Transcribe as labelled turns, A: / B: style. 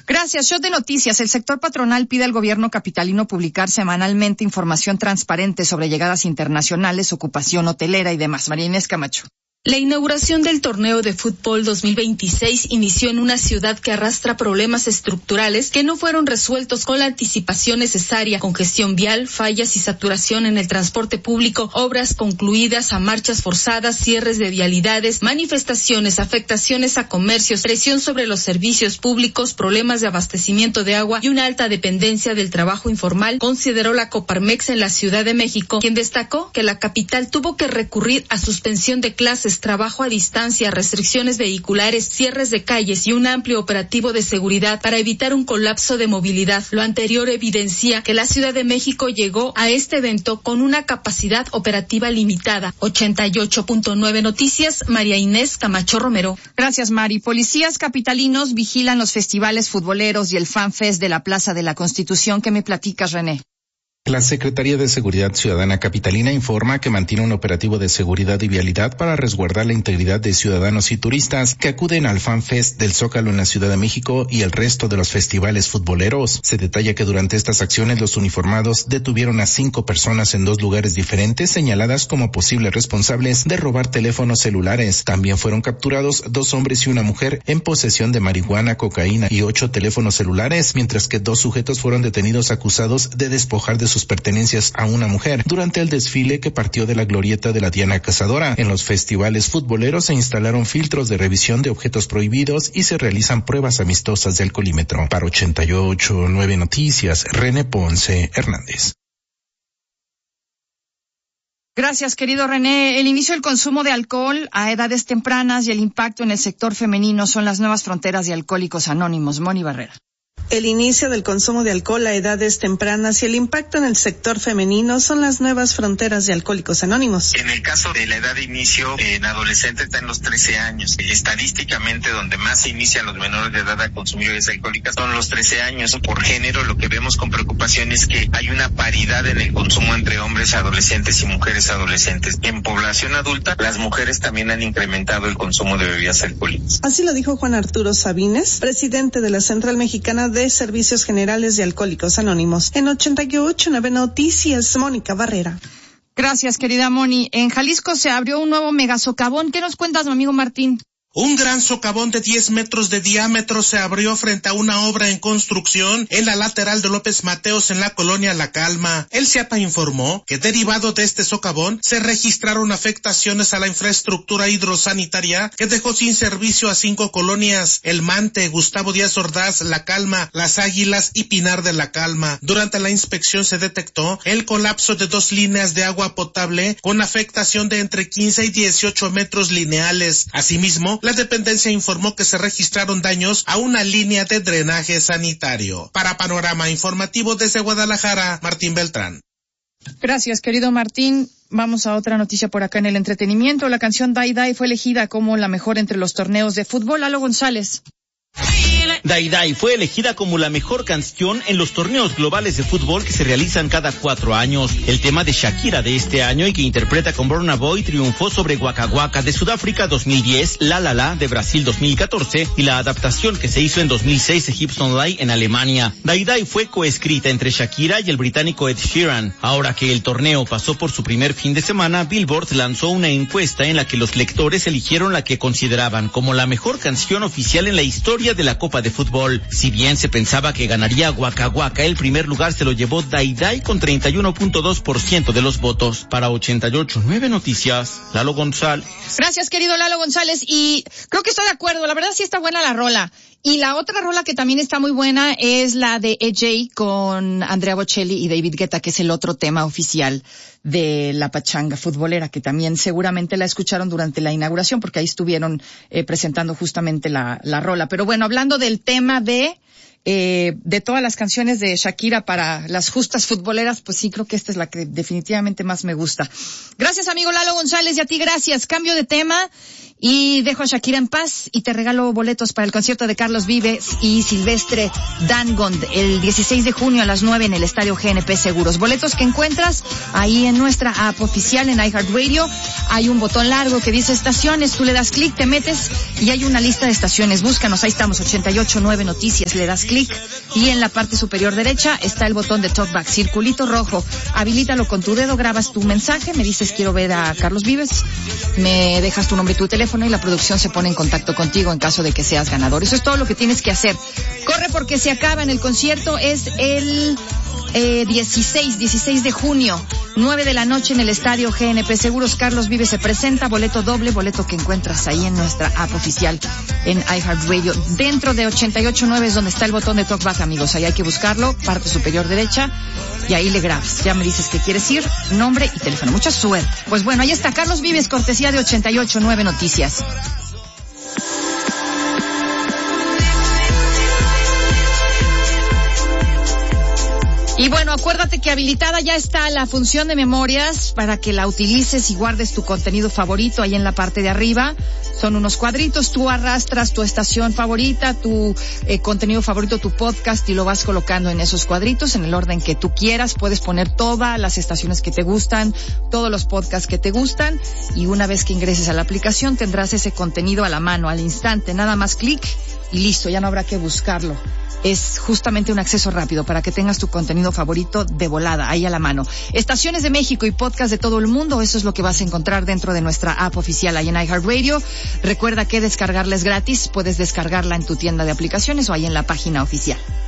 A: Gracias. Shot de noticias. El sector patronal pide al gobierno capitalino publicar semanalmente información transparente sobre llegadas internacionales, ocupación hotelera y demás. María Inés Camacho.
B: La inauguración del torneo de fútbol 2026 inició en una ciudad que arrastra problemas estructurales que no fueron resueltos con la anticipación necesaria, congestión vial, fallas y saturación en el transporte público, obras concluidas a marchas forzadas, cierres de vialidades, manifestaciones, afectaciones a comercios, presión sobre los servicios públicos, problemas de abastecimiento de agua y una alta dependencia del trabajo informal, consideró la Coparmex en la Ciudad de México, quien destacó que la capital tuvo que recurrir a suspensión de clases, trabajo a distancia, restricciones vehiculares, cierres de calles y un amplio operativo de seguridad para evitar un colapso de movilidad. Lo anterior evidencia que la Ciudad de México llegó a este evento con una capacidad operativa limitada. 88.9 Noticias, María Inés Camacho Romero.
A: Gracias, Mari. Policías capitalinos vigilan los festivales futboleros y el Fan Fest de la Plaza de la Constitución. ¿Qué me platicas, René?
C: La Secretaría de Seguridad Ciudadana Capitalina informa que mantiene un operativo de seguridad y vialidad para resguardar la integridad de ciudadanos y turistas que acuden al Fan Fest del Zócalo en la Ciudad de México y el resto de los festivales futboleros. Se detalla que durante estas acciones los uniformados detuvieron a 5 personas en 2 lugares diferentes señaladas como posibles responsables de robar teléfonos celulares. También fueron capturados 2 hombres y una mujer en posesión de marihuana, cocaína y 8 teléfonos celulares, mientras que 2 sujetos fueron detenidos acusados de despojar de sus pertenencias a una mujer durante el desfile que partió de la glorieta de la Diana Cazadora. En los festivales futboleros se instalaron filtros de revisión de objetos prohibidos y se realizan pruebas amistosas de alcoholímetro. Para 88.9 Noticias, René Ponce Hernández.
A: Gracias, querido René. El inicio del consumo de alcohol a edades tempranas y el impacto en el sector femenino son las nuevas fronteras de Alcohólicos Anónimos. Moni Barrera.
D: El inicio del consumo de alcohol a edades tempranas y el impacto en el sector femenino son las nuevas fronteras de Alcohólicos Anónimos.
E: En el caso de la edad de inicio, en adolescentes está en los 13 años. Estadísticamente, donde más se inician los menores de edad a consumir bebidas alcohólicas son los 13 años. Por género, lo que vemos con preocupación es que hay una paridad en el consumo entre hombres adolescentes y mujeres adolescentes. En población adulta, las mujeres también han incrementado el consumo de bebidas alcohólicas.
D: Así lo dijo Juan Arturo Sabines, presidente de la Central Mexicana de Servicios Generales de Alcohólicos Anónimos. En 88.9 Noticias, Mónica Barrera.
A: Gracias, querida Moni. En Jalisco se abrió un nuevo megasocavón. ¿Qué nos cuentas, mi amigo Martín?
F: Un gran socavón de 10 metros de diámetro se abrió frente a una obra en construcción en la lateral de López Mateos en la colonia La Calma. El CIAPA informó que derivado de este socavón se registraron afectaciones a la infraestructura hidrosanitaria que dejó sin servicio a 5 colonias: El Mante, Gustavo Díaz Ordaz, La Calma, Las Águilas y Pinar de La Calma. Durante la inspección se detectó el colapso de 2 líneas de agua potable con afectación de entre 15 y 18 metros lineales. Asimismo, la dependencia informó que se registraron daños a una línea de drenaje sanitario. Para Panorama Informativo desde Guadalajara, Martín Beltrán.
A: Gracias, querido Martín. Vamos a otra noticia por acá en el entretenimiento. La canción Dai Dai fue elegida como la mejor entre los torneos de fútbol. Lalo González.
G: Dai Dai fue elegida como la mejor canción en los torneos globales de fútbol que se realizan cada 4 años. El tema de Shakira de este año y que interpreta con Burna Boy triunfó sobre Waka Waka de Sudáfrica 2010, La La La de Brasil 2014 y la adaptación que se hizo en 2006 de Hips Don't Lie en Alemania. Dai Dai fue coescrita entre Shakira y el británico Ed Sheeran. Ahora que el torneo pasó por su primer fin de semana, Billboard lanzó una encuesta en la que los lectores eligieron la que consideraban como la mejor canción oficial en la historia de la Copa de Fútbol. Si bien se pensaba que ganaría Waka Waka, el primer lugar se lo llevó Dai Dai con 31.2% de los votos. Para 88.9 Noticias, Lalo González.
A: Gracias, querido Lalo González, y creo que estoy de acuerdo, la verdad sí está buena la rola. Y la otra rola que también está muy buena es la de EJ con Andrea Bocelli y David Guetta, que es el otro tema oficial de la pachanga futbolera, que también seguramente la escucharon durante la inauguración, porque ahí estuvieron presentando justamente la rola. Pero bueno, hablando del tema de todas las canciones de Shakira para las justas futboleras, pues sí, creo que esta es la que definitivamente más me gusta. Gracias, amigo Lalo González, y a ti gracias. Cambio de tema y dejo a Shakira en paz y te regalo boletos para el concierto de Carlos Vives y Silvestre Dangond el 16 de junio a las 9 en el Estadio GNP Seguros. Boletos que encuentras ahí en nuestra app oficial en iHeartRadio. Hay un botón largo que dice estaciones, tú le das clic, te metes y hay una lista de estaciones. Búscanos, ahí estamos, 88.9 Noticias, le das clic clic y en la parte superior derecha está el botón de TalkBack, circulito rojo. Habilítalo con tu dedo, grabas tu mensaje, me dices quiero ver a Carlos Vives, me dejas tu nombre y tu teléfono y la producción se pone en contacto contigo en caso de que seas ganador. Eso es todo lo que tienes que hacer. Corre porque se acaba. En el concierto es el 16 de junio, 9 de la noche en el estadio GNP Seguros. Carlos Vives se presenta, boleto doble, boleto que encuentras ahí en nuestra app oficial en iHeartRadio. Dentro de 88.9 es donde está el botón de TalkBack, amigos. Ahí hay que buscarlo, parte superior derecha, y ahí le grabas. Ya me dices que quieres ir, nombre y teléfono. Mucha suerte. Pues bueno, ahí está Carlos Vives, cortesía de 88.9 Noticias. Y bueno, acuérdate que habilitada ya está la función de memorias para que la utilices y guardes tu contenido favorito ahí en la parte de arriba. Son unos cuadritos, tú arrastras tu estación favorita, tu contenido favorito, tu podcast, y lo vas colocando en esos cuadritos en el orden que tú quieras. Puedes poner todas las estaciones que te gustan, todos los podcasts que te gustan, y una vez que ingreses a la aplicación tendrás ese contenido a la mano, al instante. Nada más clic y listo, ya no habrá que buscarlo. Es justamente un acceso rápido para que tengas tu contenido favorito de volada, ahí a la mano. Estaciones de México y podcast de todo el mundo, eso es lo que vas a encontrar dentro de nuestra app oficial ahí en iHeartRadio. Recuerda que descargarla es gratis, puedes descargarla en tu tienda de aplicaciones o ahí en la página oficial.